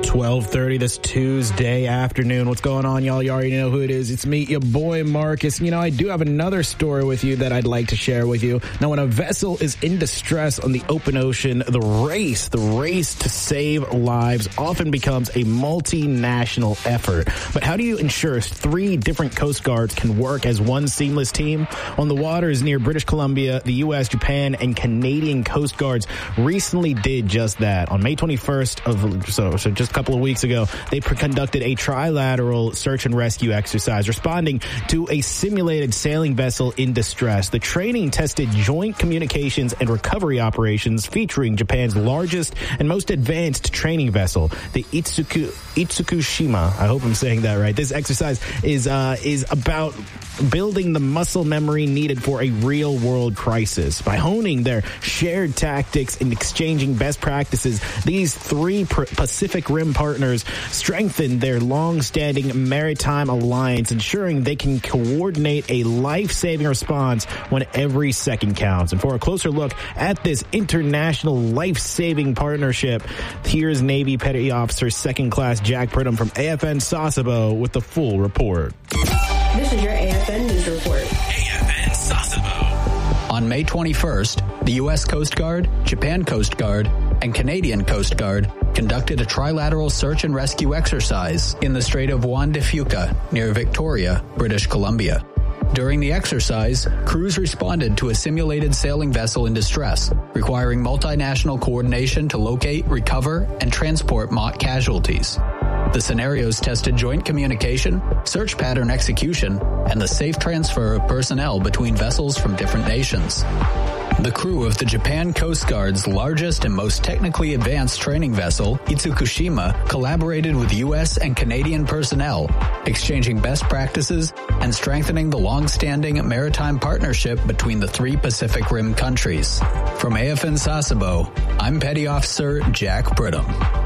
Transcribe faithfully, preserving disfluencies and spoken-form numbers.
twelve thirty this Tuesday afternoon. What's going on, y'all? You already know who it is. It's me, your boy Marcus. You know, I do have another story with you that I'd like to share with you. Now, when a vessel is in distress on the open ocean, the race, the race to save lives often becomes a multinational effort. But how do you ensure three different Coast Guards can work as one seamless team? On the waters near British Columbia, the U S, Japan, and Canadian Coast Guards recently did just that. On May twenty-first of so, so just a couple of weeks ago, they conducted a trilateral search and rescue exercise, responding to a simulated sailing vessel in distress. The training tested joint communications and recovery operations, featuring Japan's largest and most advanced training vessel, the Itsuku, Itsukushima. I hope I'm saying that right. This exercise is uh, is about building the muscle memory needed for a real-world crisis. By honing their shared tactics and exchanging best practices, these three Pacific Rim partners strengthen their long-standing maritime alliance, ensuring they can coordinate a life-saving response when every second counts. And for a closer look at this international life-saving partnership, here's Navy Petty Officer Second Class Jack Pridham from A F N Sasebo with the full report. This is your A F N News Report. A F N Sasebo. On May twenty-first, the U S Coast Guard, Japan Coast Guard, and Canadian Coast Guard conducted a trilateral search and rescue exercise in the Strait of Juan de Fuca near Victoria, British Columbia. During the exercise, crews responded to a simulated sailing vessel in distress, requiring multinational coordination to locate, recover, and transport mock casualties. The scenarios tested joint communication, search pattern execution, and the safe transfer of personnel between vessels from different nations. The crew of the Japan Coast Guard's largest and most technically advanced training vessel, Itsukushima, collaborated with U S and Canadian personnel, exchanging best practices and strengthening the long-standing maritime partnership between the three Pacific Rim countries. From A F N Sasebo, I'm Petty Officer Jack Pridham.